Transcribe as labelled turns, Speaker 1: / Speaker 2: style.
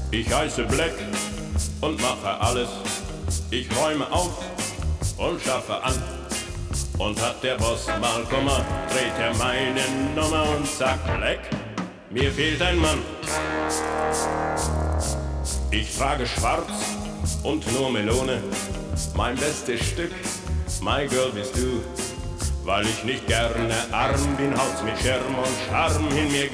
Speaker 1: Ich heiße Black und mache alles. Ich räume auf und schaffe an. Und hat der Boss mal Kummer, dreht er meine Nummer und sagt: Black, mir fehlt ein Mann. Ich trage schwarz und nur Melone, mein bestes Stück, my girl bist du. Weil ich nicht gerne arm bin, haut's mit Scherm und Charme in mir